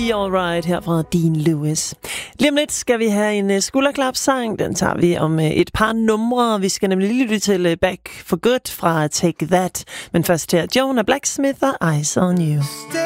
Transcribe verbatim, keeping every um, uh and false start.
Be Alright her fra Dean Lewis. Lige om lidt skal vi have en skulderklapsang. Den tager vi om et par numre. Vi skal nemlig lytte til Back for Good fra Take That. Men først her Jonah Blacksmith og Eyes on You.